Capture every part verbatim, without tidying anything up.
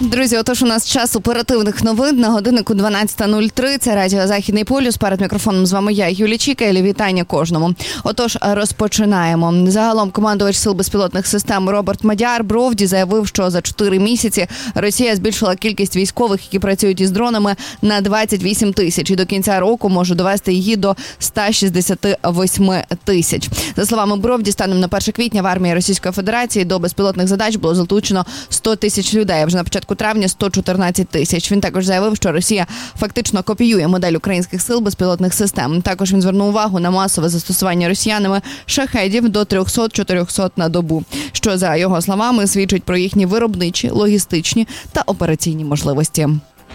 Друзі, отож у нас час оперативних новин на годиннику дванадцята нуль три. Це радіо «Західний полюс». Перед мікрофоном з вами я, Юлія Чікель. Вітання кожному. Отож, розпочинаємо. Загалом командувач сил безпілотних систем Роберт Мадяр Бровді заявив, що за чотири місяці Росія збільшила кількість військових, які працюють із дронами, на двадцять вісім тисяч. І до кінця року може довести її до ста шістдесяти восьми тисяч. За словами Бровді, станом на перше квітня в армії Російської Федерації до безпілотних задач було залучено сто тисяч людей. Вже на початку травня сто чотирнадцять тисяч. Він також заявив, що Росія фактично копіює модель українських сил безпілотних систем. Також він звернув увагу на масове застосування росіянами шахедів до триста-чотириста на добу, що, за його словами, свідчить про їхні виробничі, логістичні та операційні можливості.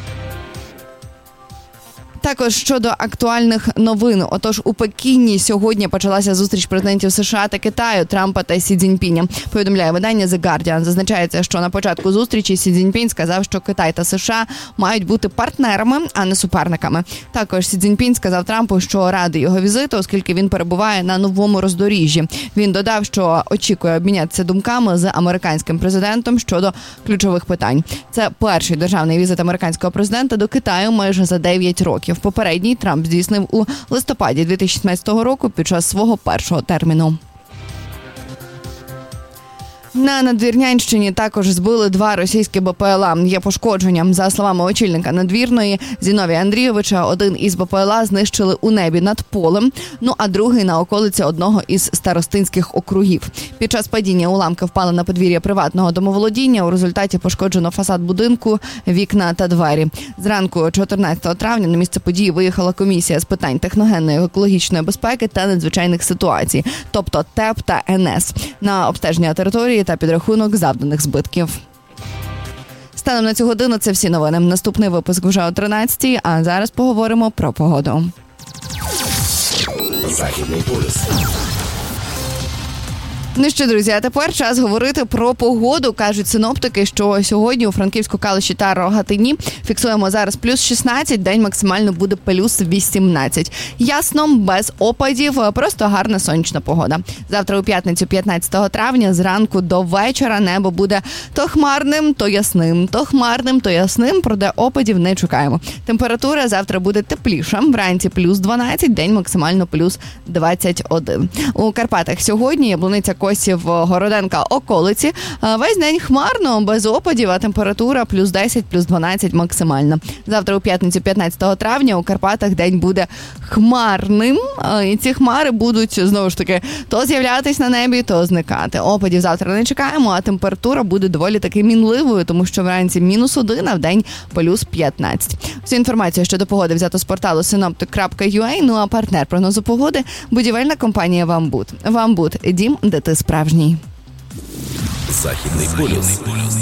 Також щодо актуальних новин. Отож, у Пекіні сьогодні почалася зустріч президентів США та Китаю, Трампа та Сі Цзіньпіня. Повідомляє видання The Guardian. Зазначається, що на початку зустрічі Сі Цзіньпінь сказав, що Китай та США мають бути партнерами, а не суперниками. Також Сі Цзіньпінь сказав Трампу, що радий його візиту, оскільки він перебуває на новому роздоріжжі. Він додав, що очікує обмінятися думками з американським президентом щодо ключових питань. Це перший державний візит американського президента до Китаю майже за дев'ять років. Попередній Трамп здійснив у листопаді дві тисячі сімнадцятого року під час свого першого терміну. На Надвірнянщині також збили два російські Бе Пе Еле А. Є пошкодження. За словами очільника Надвірної Зіновія Андрійовича, один із Бе Пе Еле А знищили у небі над полем, ну а другий на околиці одного із старостинських округів. Під час падіння уламки впали на подвір'я приватного домоволодіння. У результаті пошкоджено фасад будинку, вікна та двері. Зранку чотирнадцятого травня на місце події виїхала комісія з питань техногенної, екологічної безпеки та надзвичайних ситуацій, тобто Те Пе та Ен Ес, на обстеження території та підрахунок завданих збитків. Станом на цю годину це всі новини. Наступний випуск вже о тринадцятій, а зараз поговоримо про погоду. Західний полюс. Ну що, друзі, а тепер час говорити про погоду. Кажуть синоптики, що сьогодні у Франківську, Калуші та Рогатині фіксуємо зараз плюс шістнадцять, день максимально буде плюс вісімнадцять. Ясно, без опадів, просто гарна сонячна погода. Завтра у п'ятницю, п'ятнадцятого травня, зранку до вечора небо буде то хмарним, то ясним, то хмарним, то ясним, проте опадів не чекаємо. Температура завтра буде тепліша, вранці плюс дванадцять, день максимально плюс двадцять один. У Карпатах сьогодні Яблуниця, Косів, Городенка, околиці. Весь день хмарно, без опадів, а температура плюс десять, плюс дванадцять максимально. Завтра у п'ятницю, п'ятнадцятого травня, у Карпатах день буде хмарним. І ці хмари будуть, знову ж таки, то з'являтись на небі, то зникати. Опадів завтра не чекаємо, а температура буде доволі таки мінливою, тому що вранці мінус один, а в день плюс п'ятнадцять. Всю інформацію щодо погоди взято з порталу синоптик крапка ю а. Ну а партнер прогнозу погоди – будівельна компанія «Вамбуд». «Вамбуд» – дім, де ти справжній. Західний полюс.